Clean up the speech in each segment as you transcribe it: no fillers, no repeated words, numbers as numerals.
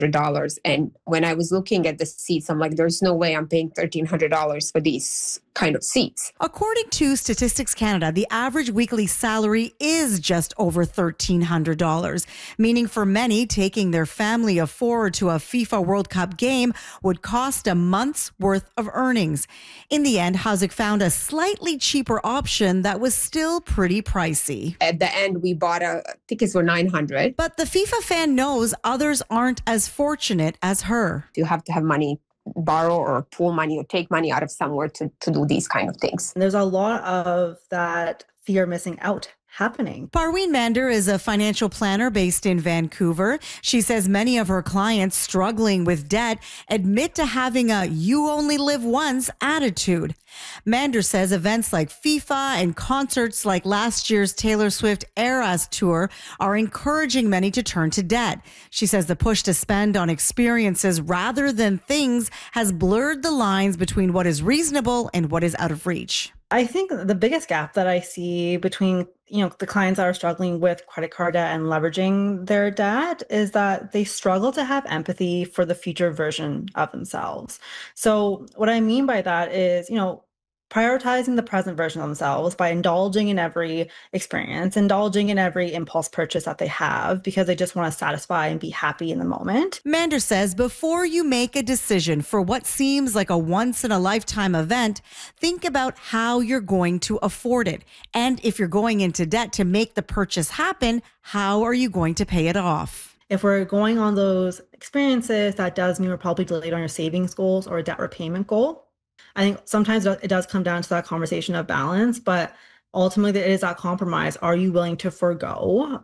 And when I was looking at the seats, I'm like, there's no way I'm paying $1,300 for these kind of seats. According to Statistics Canada, the average weekly salary is just over $1,300, meaning for many, taking their family of four to a FIFA World Cup game would cost a month's worth of earnings. In the end, Housig found a slightly cheaper option that was still pretty pricey. At the end, we bought tickets were $900. But the FIFA fan knows others aren't as fortunate as her. You have to have money, borrow or pool money or take money out of somewhere to do these kind of things. There's a lot of that fear of missing out happening. Parween Mander is a financial planner based in Vancouver. She says many of her clients struggling with debt admit to having a you only live once attitude. Mander says events like FIFA and concerts like last year's Taylor Swift Eras tour are encouraging many to turn to debt. She says the push to spend on experiences rather than things has blurred the lines between what is reasonable and what is out of reach. I think the biggest gap that I see between, the clients that are struggling with credit card debt and leveraging their debt is that they struggle to have empathy for the future version of themselves. So what I mean by that is, prioritizing the present version of themselves by indulging in every experience, indulging in every impulse purchase that they have because they just want to satisfy and be happy in the moment. Mander says before you make a decision for what seems like a once-in-a-lifetime event, think about how you're going to afford it. And if you're going into debt to make the purchase happen, how are you going to pay it off? If we're going on those experiences, that does mean we're probably delayed on your savings goals or a debt repayment goal. I think sometimes it does come down to that conversation of balance, but ultimately it is that compromise. Are you willing to forego,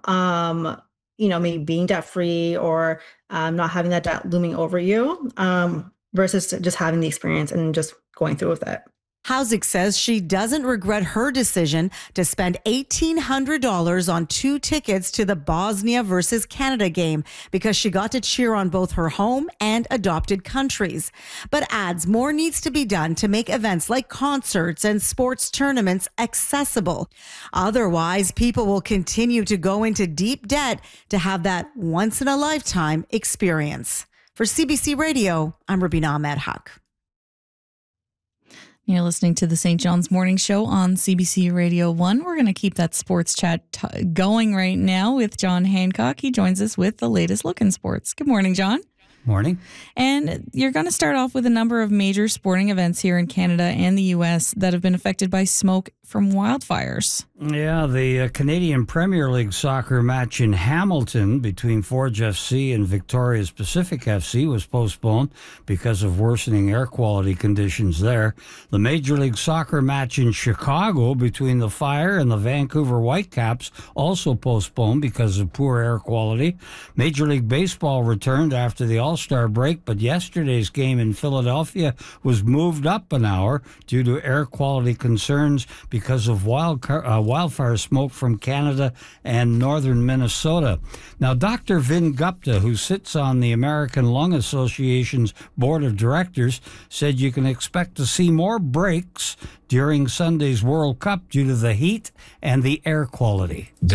maybe being debt free or not having that debt looming over you versus just having the experience and just going through with it? Housig says she doesn't regret her decision to spend $1,800 on 2 tickets to the Bosnia versus Canada game because she got to cheer on both her home and adopted countries. But adds more needs to be done to make events like concerts and sports tournaments accessible. Otherwise, people will continue to go into deep debt to have that once-in-a-lifetime experience. For CBC Radio, I'm Rubina Ahmed Haq. You're listening to the St. John's Morning Show on CBC Radio 1. We're going to keep that sports chat going right now with John Hancock. He joins us with the latest look in sports. Good morning, John. Morning. And you're going to start off with a number of major sporting events here in Canada and the U.S. that have been affected by smoke from wildfires. Yeah, the Canadian Premier League soccer match in Hamilton between Forge FC and Victoria's Pacific FC was postponed because of worsening air quality conditions there. The Major League Soccer match in Chicago between the Fire and the Vancouver Whitecaps also postponed because of poor air quality. Major League Baseball returned after the All-Star break, but yesterday's game in Philadelphia was moved up an hour due to air quality concerns because of wildfire smoke from Canada and northern Minnesota. Now, Dr. Vin Gupta, who sits on the American Lung Association's board of directors, said you can expect to see more breaks during Sunday's World Cup due to the heat and the air quality.